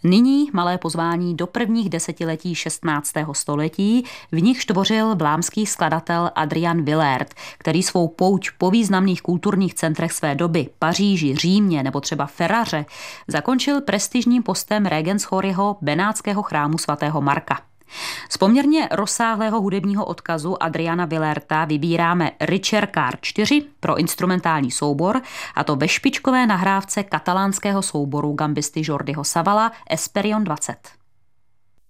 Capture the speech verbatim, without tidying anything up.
Nyní malé pozvání do prvních desetiletí šestnáctého století, v nichž tvořil vlámský skladatel Adrian Willaert, který svou pouť po významných kulturních centrech své doby, Paříži, Římě nebo třeba Ferraře, zakončil prestižním postem Regenschoryho benátského chrámu svatého Marka. Z poměrně rozsáhlého hudebního odkazu Adriana Willaerta vybíráme Richer Car čtyři pro instrumentální soubor, a to ve špičkové nahrávce katalánského souboru gambisty Jordiho Savala Esperion dvacet.